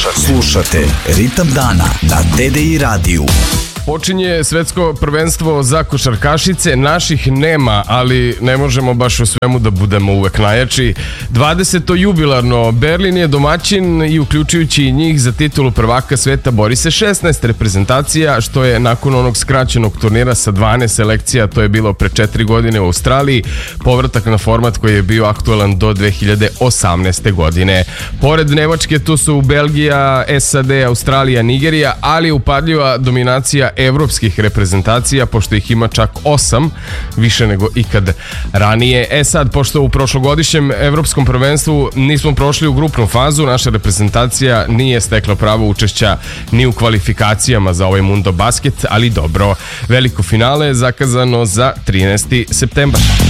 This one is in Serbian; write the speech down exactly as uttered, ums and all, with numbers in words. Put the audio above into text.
Slušate Ritam dana na T D I radiju. Počinje svetsko prvenstvo za košarkašice, naših nema, ali ne možemo baš u svemu da budemo uvek najjači. dvadeseto jubilarno, Berlin je domaćin i uključujući i njih za titulu prvaka sveta bori se šesnaest reprezentacija, što je nakon onog skraćenog turnira sa dvanaest selekcija, to je bilo pre četiri godine u Australiji, povratak na format koji je bio aktualan do dve hiljade osamnaeste. godine. Pored Nemačke tu su Belgija, S A D, Australija, Nigerija, ali upadljiva dominacija evropskih reprezentacija, pošto ih ima čak osam, više nego ikad ranije. E sad, pošto u prošlogodišnjem evropskom prvenstvu nismo prošli u grupnu fazu, naša reprezentacija nije stekla pravo učešća ni u kvalifikacijama za ovaj Mundo Basket, ali dobro, veliko finale je zakazano za trinaesti septembar.